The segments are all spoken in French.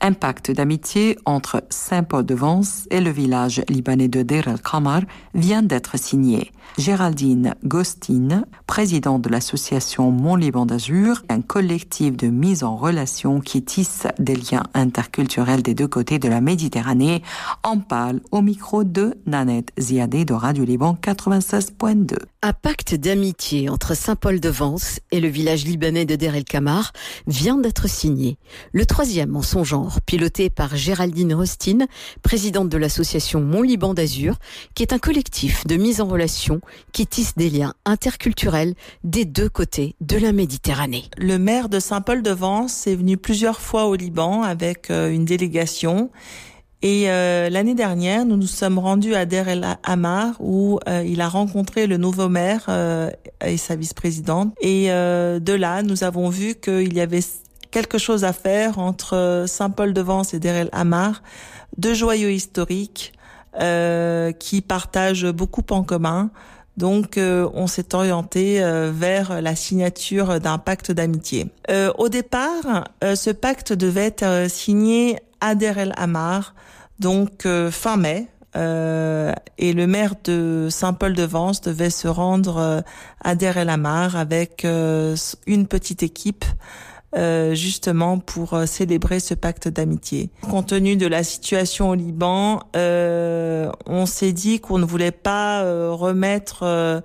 Un pacte d'amitié entre Saint-Paul-de-Vence et le village libanais de Deir el-Qamar vient d'être signé. Géraldine Gostine, présidente de l'association Mon Liban d'Azur, un collectif de mise en relation qui tisse des liens interculturels des deux côtés de la Méditerranée, en parle au micro de Nanette Ziadé de Radio Liban 96.2. Un pacte d'amitié entre Saint-Paul-de-Vence et le village libanais de Deir el-Qamar vient d'être signé. Le troisième en son genre, piloté par Géraldine Gostine, présidente de l'association Mon Liban d'Azur, qui est un collectif de mise en relation qui tisse des liens interculturels des deux côtés de la Méditerranée. Le maire de Saint-Paul-de-Vence est venu plusieurs fois au Liban avec une délégation. Et l'année dernière, nous nous sommes rendus à Deir el-Qamar où il a rencontré le nouveau maire et sa vice-présidente. Et de là, nous avons vu qu'il y avait quelque chose à faire entre Saint-Paul-de-Vence et Deir el-Qamar, deux joyaux historiques qui partagent beaucoup en commun. Donc, on s'est orienté vers la signature d'un pacte d'amitié. Au départ, ce pacte devait être signé à Deir el-Qamar, donc fin mai, et le maire de Saint-Paul-de-Vence devait se rendre à Deir el-Qamar avec une petite équipe, justement pour célébrer ce pacte d'amitié. Compte tenu de la situation au Liban, on s'est dit qu'on ne voulait pas remettre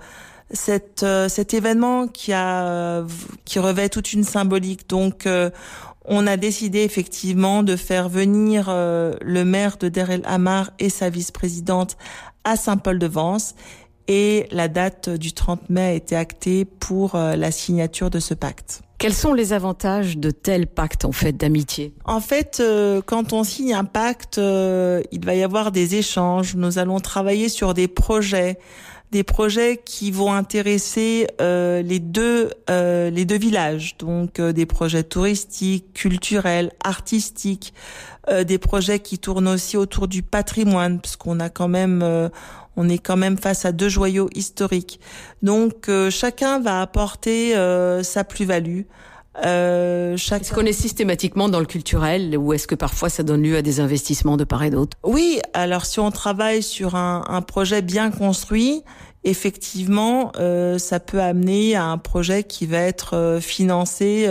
cet événement qui revêt toute une symbolique. Donc on a décidé effectivement de faire venir le maire de Deir el-Qamar et sa vice-présidente à Saint-Paul-de-Vence. Et la date du 30 mai a été actée pour la signature de ce pacte. Quels sont les avantages de tels pactes, en fait, d'amitié ? En fait, quand on signe un pacte, il va y avoir des échanges. Nous allons travailler sur des projets qui vont intéresser les deux villages. Donc, des projets touristiques, culturels, artistiques, des projets qui tournent aussi autour du patrimoine, puisqu'on a quand même on est quand même face à deux joyaux historiques. Donc chacun va apporter sa plus-value. Est-ce qu'on est systématiquement dans le culturel ou est-ce que parfois ça donne lieu à des investissements de part et d'autre ? Oui, alors si on travaille sur un projet bien construit, effectivement, ça peut amener à un projet qui va être financé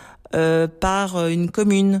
par une commune.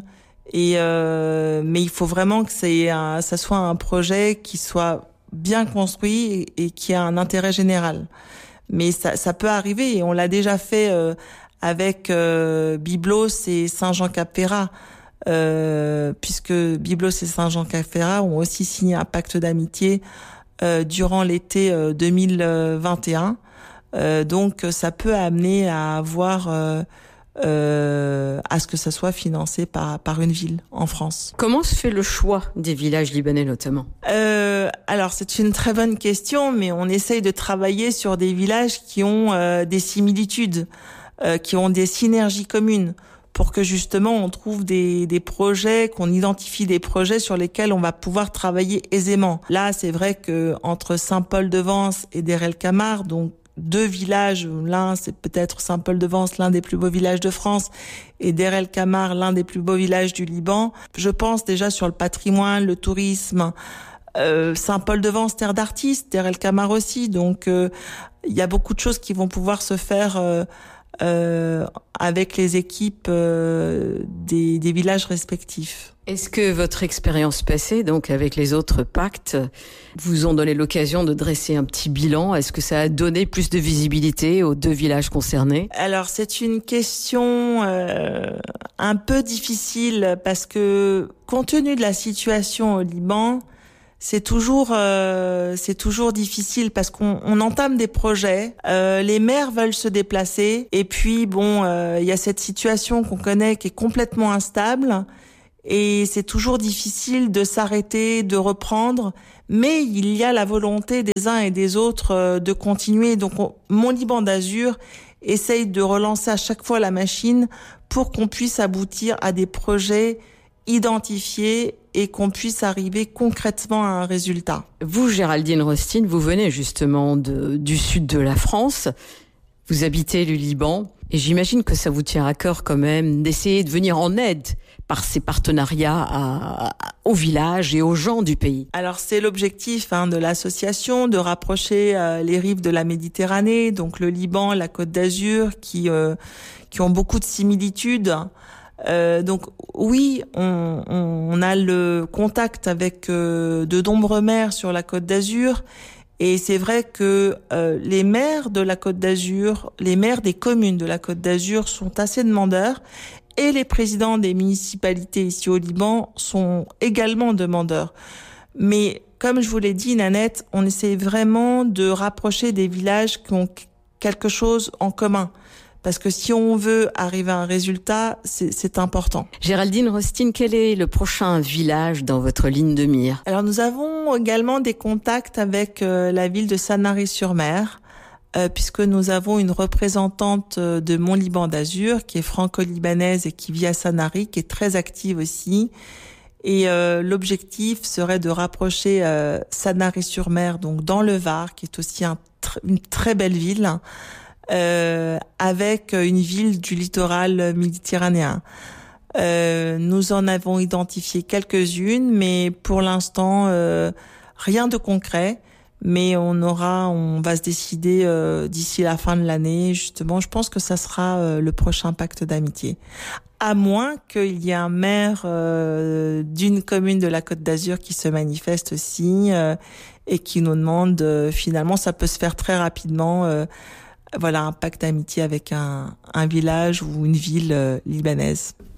Mais il faut vraiment que ça soit un projet qui soit bien construit et qui a un intérêt général. Mais ça peut arriver et on l'a déjà fait avec Byblos et Saint-Jean-Cap-Ferrat, puisque Byblos et Saint-Jean-Cap-Ferrat ont aussi signé un pacte d'amitié durant l'été 2021. Donc ça peut amener à avoir à ce que ça soit financé par une ville en France. Comment se fait le choix des villages libanais notamment ? Alors c'est une très bonne question, mais on essaye de travailler sur des villages qui ont des similitudes, qui ont des synergies communes, pour que justement on trouve des projets, qu'on identifie des projets sur lesquels on va pouvoir travailler aisément. Là, c'est vrai que entre Saint-Paul-de-Vence et Deir el-Qamar, donc deux villages, l'un c'est peut-être Saint-Paul-de-Vence, l'un des plus beaux villages de France, et Deir el-Qamar, l'un des plus beaux villages du Liban. Je pense déjà sur le patrimoine, le tourisme, Saint-Paul-de-Vence, terre d'artistes, Deir el-Qamar aussi, donc il y a beaucoup de choses qui vont pouvoir se faire avec les équipes des villages respectifs. Est-ce que votre expérience passée, donc avec les autres pactes, vous ont donné l'occasion de dresser un petit bilan ? Est-ce que ça a donné plus de visibilité aux deux villages concernés ? Alors c'est une question un peu difficile parce que compte tenu de la situation au Liban, c'est toujours difficile parce qu'on entame des projets, les maires veulent se déplacer et puis il y a cette situation qu'on connaît qui est complètement instable et c'est toujours difficile de s'arrêter, de reprendre, mais il y a la volonté des uns et des autres de continuer. Donc Mon Liban d'Azur essaye de relancer à chaque fois la machine pour qu'on puisse aboutir à des projets identifiés et qu'on puisse arriver concrètement à un résultat. Vous, Géraldine Gostine, vous venez justement du sud de la France. Vous habitez le Liban. Et j'imagine que ça vous tient à cœur quand même d'essayer de venir en aide par ces partenariats aux villages et aux gens du pays. Alors c'est l'objectif de l'association, de rapprocher les rives de la Méditerranée, donc le Liban, la Côte d'Azur, qui ont beaucoup de similitudes. Donc oui, on a le contact avec de nombreux maires sur la Côte d'Azur. Et c'est vrai que les maires de la Côte d'Azur, les maires des communes de la Côte d'Azur sont assez demandeurs, et les présidents des municipalités ici au Liban sont également demandeurs. Mais comme je vous l'ai dit, Nanette, on essaie vraiment de rapprocher des villages qui ont quelque chose en commun. Parce que si on veut arriver à un résultat, c'est important. Géraldine Rostine, quel est le prochain village dans votre ligne de mire? Alors nous avons également des contacts avec la ville de Sanary-sur-Mer, puisque nous avons une représentante de Mon Liban d'Azur qui est franco-libanaise et qui vit à Sanary, qui est très active aussi. Et l'objectif serait de rapprocher Sanary-sur-Mer, donc dans le Var, qui est aussi une très belle ville, avec une ville du littoral méditerranéen. Nous en avons identifié quelques-unes, mais pour l'instant, rien de concret. Mais on va se décider d'ici la fin de l'année, justement. Je pense que ça sera le prochain pacte d'amitié. À moins qu'il y ait un maire d'une commune de la Côte d'Azur qui se manifeste aussi et qui nous demande, finalement, ça peut se faire très rapidement, un pacte d'amitié avec un village ou une ville libanaise.